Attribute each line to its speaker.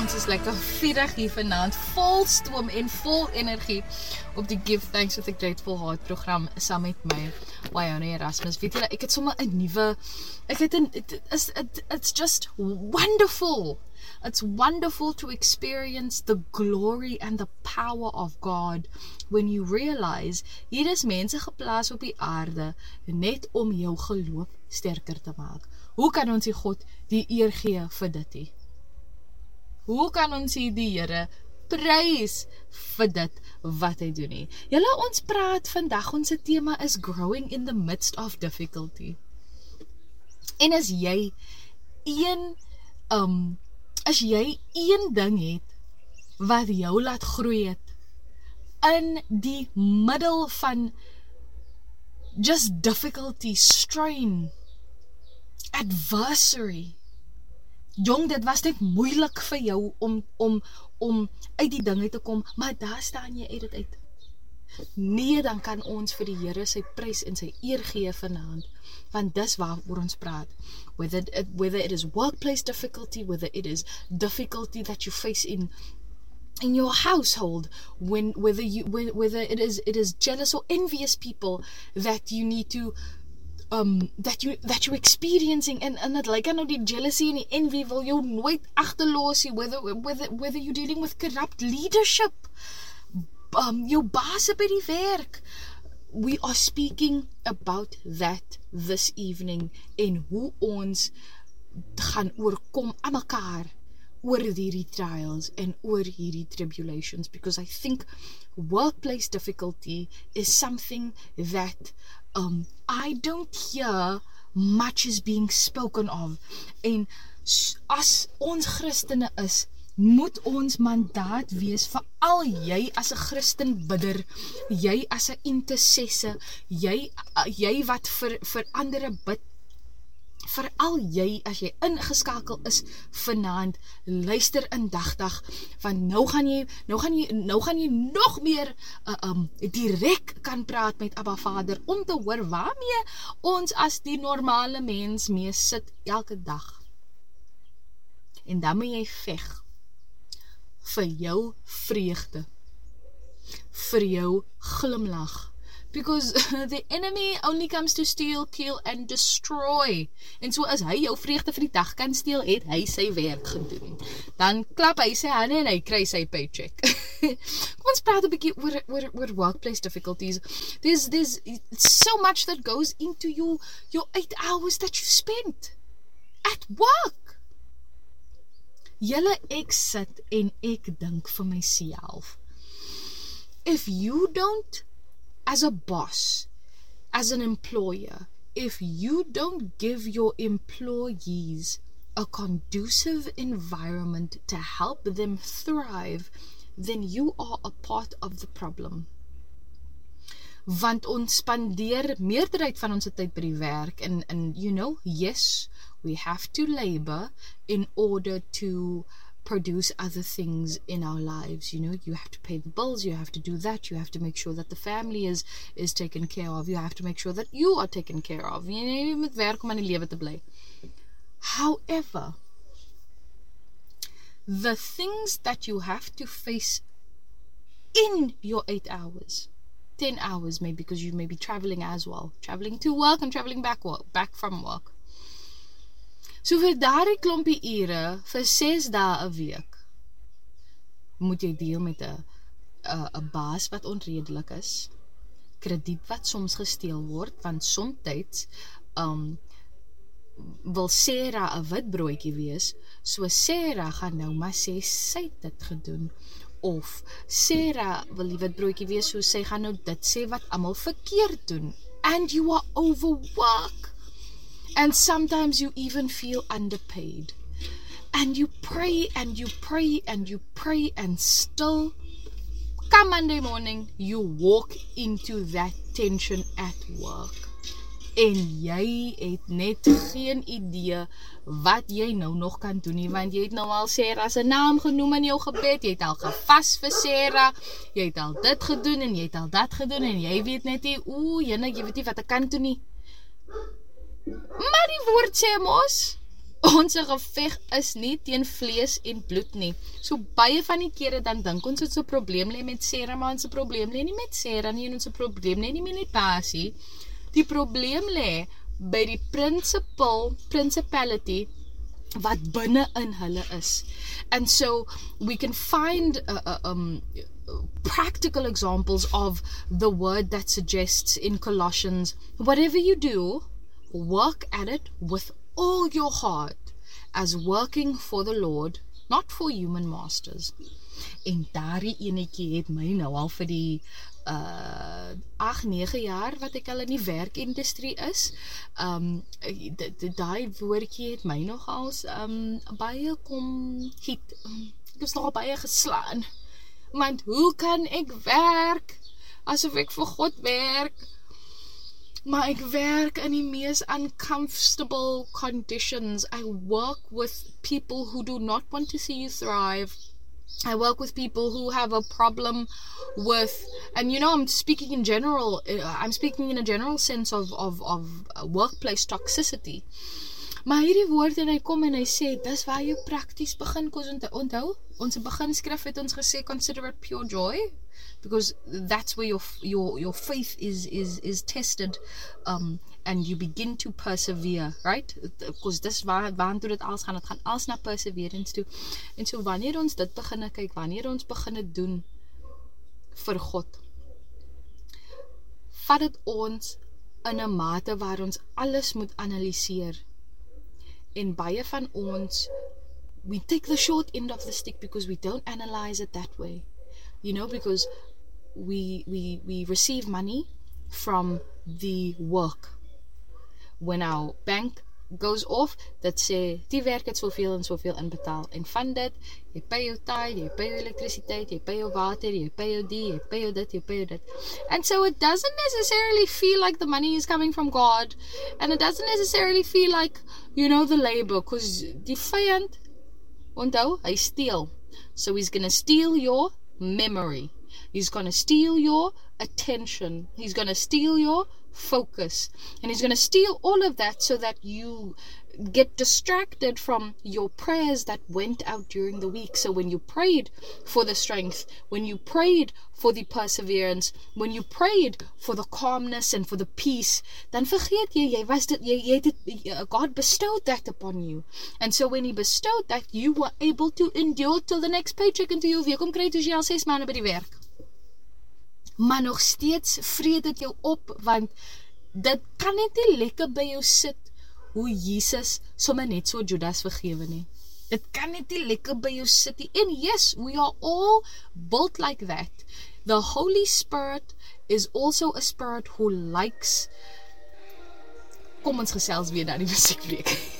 Speaker 1: ons is lekker vierig hier vanaand, vol stoom en vol energie op die Give Thanks with a Grateful Heart program saam met my, Wyona Erasmus. Weet julle, ek het sommer 'n nuwe, it's just wonderful. It's wonderful to experience the glory and the power of God when you realize hier is mense geplaas op die aarde net om jou geloof sterker te maak. Hoe kan ons die God die eer gee vir dit? Hoe kan ons die Here prys vir dit wat hy doen nie? Julle, ons praat vandag, ons tema is growing in the midst of difficulty. En as jy een ding het wat jou laat groei het in die middel van just difficulty, strain, adversary. Jong, dit was net moeilik vir jou om uit die ding uit te kom, maar daar staan jy uit dit uit. Nee, dan kan ons vir die Here sy prys en sy eer gee vanaand, want dis waaroor ons praat. Whether it is workplace difficulty, whether it is difficulty that you face in your household, whether it is jealous or envious people that you need to that you're experiencing, and dat lyk nou die jealousy en die envy wil jou nooit agterlos nie, whether you're dealing with corrupt leadership, jou baas by die werk. We are speaking about that this evening en hoe ons gaan oorkom aan mekaar oor hierdie trials en oor hierdie tribulations, because I think workplace difficulty is something that I don't hear much is being spoken of. En as ons Christene is, moet ons mandaat wees, veral jy as 'n Christen bidder, jy as 'n intercessor, jy wat vir ander bid, veral jy as jy ingeskakel is vanaand, luister indagtig, want nou gaan jy nog meer direk kan praat met Abba Vader om te hoor waarmee ons as die normale mens mee sit elke dag. En dan moet jy veg vir jou vreugde, vir jou glimlag, because the enemy only comes to steal, kill and destroy. En so as hy jou vreugde vir die dag kan steel, het hy sy werk gedoen. Dan klap hy sy hande en hy kry sy paycheck. Kom ons praat 'n bietjie oor workplace difficulties. There's so much that goes into your 8 hours that you spent at work. Julle, ek sit en ek dink vir myself, if you don't, as a boss, as an employer, if you don't give your employees a conducive environment to help them thrive, then you are a part of the problem. Want ons spandeer meerderheid van ons tyd by die werk, and you know, yes, we have to labor in order to produce other things in our lives. You know, you have to pay the bills, you have to do that, you have to make sure that the family is taken care of, you have to make sure that you are taken care of. Jy moet werk om aan die lewe te bly. However, the things that you have to face in your 8 hours, 10 hours maybe, because you may be traveling as well, traveling to work and traveling back from work. So vir daardie klompie ure, vir 6 dae 'n week, moet jy deel met 'n baas wat onredelik is, krediet wat soms gesteel word, want soms wil Sarah 'n wit broodjie wees, so Sarah gaan nou maar sê sy het dit gedoen, of Sarah wil die wit broodjie wees, so sy gaan nou dit sê wat almal verkeerd doen, and you are overworked. And sometimes you even feel underpaid. And you pray and you pray and you pray, and still, come Monday morning, you walk into that tension at work. En jy het net geen idee wat jy nou nog kan doen nie, want jy het nou al Sarah se naam genoem in jou gebed, jy het al gevas vir Sarah, jy het al dit gedoen en jy het al dat gedoen, en jy weet net nie, jy weet nie wat ek kan doen nie. Maar die woord sê mos, Ons geveg is nie teen vlees en bloed nie. So baie van die kere dan dink ons het so 'n probleem lê met Sarah, maar ons 'n probleem lê nie met Sarah nie, en ons 'n probleem lê nie met Percy. Die probleem lê by die principality wat binne in hulle is. And so we can find practical examples of the word that suggests in Colossians, whatever you do, work at it with all your heart, as working for the Lord, not for human masters. En daardie enetjie het my nou al vir die 8-9 jaar wat ek al in die werkindustrie is. Daai woordjie het my nogals baie kom hit. Ek is nogal baie geslaan. Want hoe kan ek werk asof ek vir God werk? Maar ek werk in die mees uncomfortable conditions. I work with people who do not want to see you thrive. I work with people who have a problem with, and I'm speaking in general, I'm speaking in a general sense of workplace toxicity. Maar hierdie woord en hy kom en hy sê, dis waar jy prakties begin, kos onthou, ons beginskrif het ons gesê, consider it pure joy, because that's where your faith is tested, and you begin to persevere, right? Because dis waartoe dit alles gaan, het gaan alles na perseverance toe. En so wanneer ons dit begin kyk, wanneer ons begin doen vir God, vat dit ons in 'n mate waar ons alles moet analiseer. En baie van ons, we take the short end of the stick because we don't analyze it that way. Because we receive money from the work. When our bank goes off, dat sê, die werk het soveel en soveel inbetaal. En van dit, jy pay jou tyd, jy pay jou elektrisiteit, jy pay jou water, jy pay jou die, jy pay jou dit, jy pay jou dit. And so it doesn't necessarily feel like the money is coming from God. And it doesn't necessarily feel like, the labor. Because die vyand, onthou, hy steel. So he's going to steal your memory. He's going to steal your attention. He's going to steal your focus. And he's going to steal all of that so that you get distracted from your prayers that went out during the week. So when you prayed for the strength, when you prayed for the perseverance, when you prayed for the calmness and for the peace, dan vergeet God bestowed that upon you. And so when he bestowed that, you were able to endure till the next paycheck en toe jy weer kom kry toe jy al 6 maande by die werk. Maar nog steeds vreet dit jou op, want dit kan net nie lekker by jou sit hoe Jesus sommer net so Judas vergewe nie. Dit kan net nie lekker by jou sit nie. And yes, we are all built like that. The Holy Spirit is also a spirit who likes. Kom ons gesels weer na die musiekbreek.